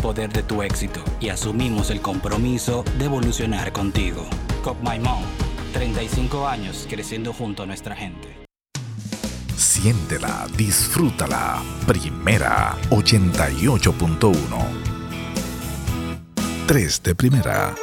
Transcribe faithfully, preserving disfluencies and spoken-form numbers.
poder de tu éxito y asumimos el compromiso de evolucionar contigo. Cop My Mom, treinta y cinco años creciendo junto a nuestra gente. Siéntela, disfrútala. Primera ochenta y ocho punto uno. tres de primera.